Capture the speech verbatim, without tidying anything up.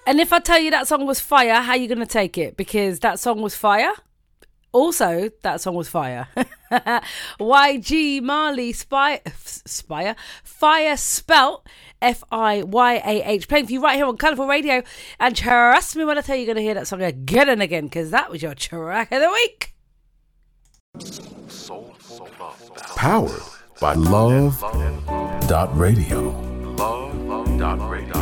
And if I tell you that song was fire, how are you going to take it? Because that song was fire. Also, that song was fire. Y G Marley Spy, Spire, Fire spelt F I Y A H. Playing for you right here on Colourful Radio. And trust me when I tell you you're going to hear that song again and again, because that was your track of the week. Powered by Love dot Radio. Love dot Radio.